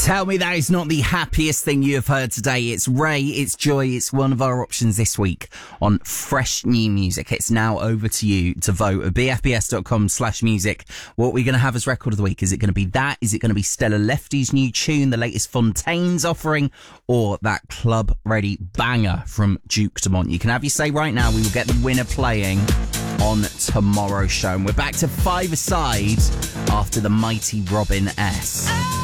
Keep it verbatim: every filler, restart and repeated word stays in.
Tell me that is not the happiest thing you have heard today. It's Ray, it's Joy, it's one of our options this week on Fresh New Music. It's now over to you to vote at bfbs.com slash music. What we're going to have as record of the week. Is it going to be that? Is it going to be Stella Lefty's new tune, the latest Fontaines offering, or that club ready banger from Duke Dumont? You can have your say right now. We will get the winner playing on tomorrow's show. And we're back to five-a-side after the mighty Robin S.